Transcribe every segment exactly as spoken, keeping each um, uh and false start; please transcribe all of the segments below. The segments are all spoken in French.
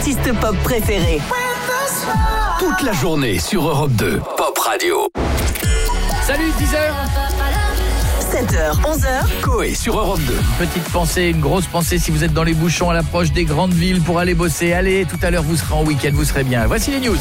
artistes pop préférés. Toute la journée sur Europe deux, Pop Radio. Salut, dix heures. sept heures, onze heures. Coé sur Europe deux. Petite pensée, une grosse pensée si vous êtes dans les bouchons à l'approche des grandes villes pour aller bosser. Allez, tout à l'heure vous serez en week-end, vous serez bien. Voici les news.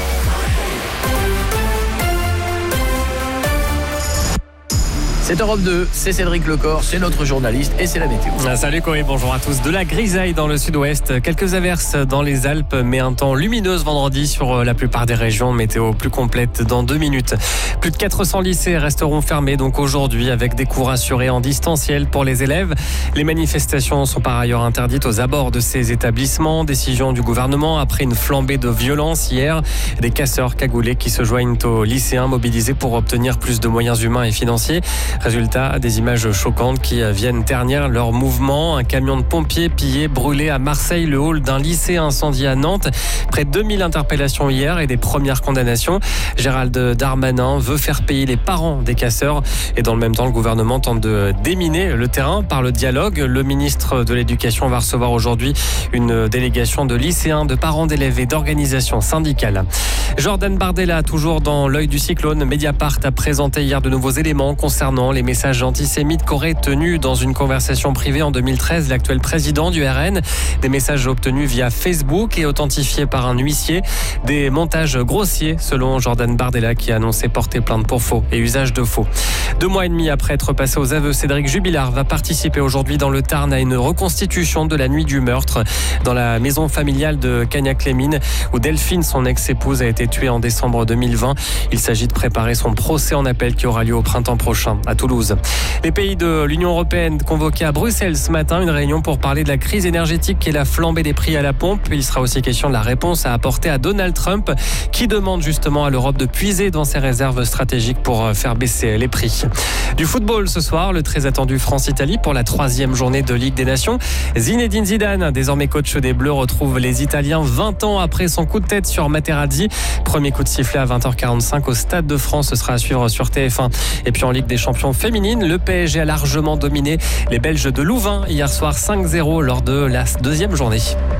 C'est Europe deux, c'est Cédric Lecor, c'est notre journaliste et c'est la météo. Salut Coé, bonjour à tous. De la grisaille dans le sud-ouest, quelques averses dans les Alpes, mais un temps lumineux vendredi sur la plupart des régions. Météo plus complète dans deux minutes. Plus de quatre cents lycées resteront fermés donc aujourd'hui avec des cours assurés en distanciel pour les élèves. Les manifestations sont par ailleurs interdites aux abords de ces établissements. Décision du gouvernement après une flambée de violence hier. Des casseurs cagoulés qui se joignent aux lycéens mobilisés pour obtenir plus de moyens humains et financiers. Résultat, des images choquantes qui viennent ternir leur mouvement. Un camion de pompiers pillé, brûlé à Marseille, le hall d'un lycée incendié à Nantes. Près de deux mille interpellations hier et des premières condamnations. Gérald Darmanin veut faire payer les parents des casseurs. Et dans le même temps, le gouvernement tente de déminer le terrain par le dialogue. Le ministre de l'Éducation va recevoir aujourd'hui une délégation de lycéens, de parents d'élèves et d'organisations syndicales. Jordan Bardella, toujours dans l'œil du cyclone. Mediapart a présenté hier de nouveaux éléments concernant les messages antisémites qu'aurait tenus dans une conversation privée en deux mille treize l'actuel président du R N. Des messages obtenus via Facebook et authentifiés par un huissier. Des montages grossiers selon Jordan Bardella qui a annoncé porter plainte pour faux et usage de faux. Deux mois et demi après être passé aux aveux, Cédric Jubilard va participer aujourd'hui dans le Tarn à une reconstitution de la nuit du meurtre dans la maison familiale de Cagnac-les-Mines où Delphine, son ex-épouse, a été tuée en décembre deux mille vingt. Il s'agit de préparer son procès en appel qui aura lieu au printemps prochain à Toulouse. Les pays de l'Union européenne convoqués à Bruxelles ce matin, une réunion pour parler de la crise énergétique et la flambée des prix à la pompe. Il sera aussi question de la réponse à apporter à Donald Trump qui demande justement à l'Europe de puiser dans ses réserves stratégiques pour faire baisser les prix. Du football ce soir, le très attendu France-Italie pour la troisième journée de Ligue des Nations. Zinedine Zidane, désormais coach des Bleus, retrouve les Italiens vingt ans après son coup de tête sur Materazzi. Premier coup de sifflet à vingt heures quarante-cinq au Stade de France, ce sera à suivre sur T F un. Et puis en Ligue des Champions féminine, le P S G a largement dominé les Belges de Louvain hier soir cinq zéro lors de la deuxième journée.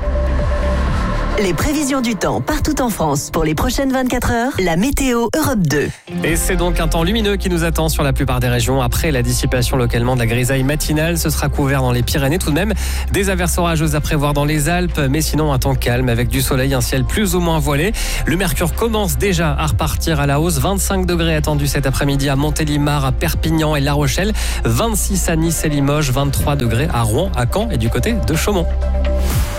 Les prévisions du temps partout en France pour les prochaines vingt-quatre heures, la météo Europe deux. Et c'est donc un temps lumineux qui nous attend sur la plupart des régions. Après la dissipation localement de la grisaille matinale, ce sera couvert dans les Pyrénées tout de même. Des averses orageuses à prévoir dans les Alpes, mais sinon un temps calme avec du soleil, un ciel plus ou moins voilé. Le mercure commence déjà à repartir à la hausse. vingt-cinq degrés attendus cet après-midi à Montélimar, à Perpignan et La Rochelle. vingt-six à Nice et Limoges, vingt-trois degrés à Rouen, à Caen et du côté de Chaumont.